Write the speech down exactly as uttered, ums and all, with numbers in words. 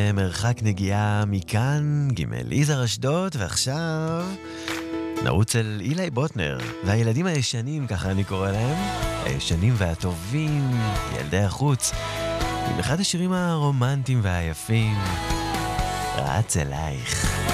למרחק נגיעה מכאן, ג' יזהר אשדוד, ועכשיו נרוץ אל אילי בוטנר, והילדים הישנים, ככה אני קורא להם, הישנים והטובים, ילדי החוץ, עם אחד השירים הרומנטיים והיפים, רץ אלייך.